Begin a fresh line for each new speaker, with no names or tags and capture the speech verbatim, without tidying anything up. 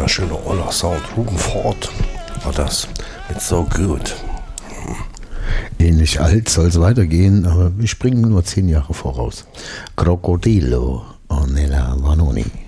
wunderschöne Ola Sound. Rubenford war das mit So Good.
Ähnlich alt soll es weitergehen, aber wir springen nur zehn Jahre voraus. Crocodilo, Ornella Vanoni.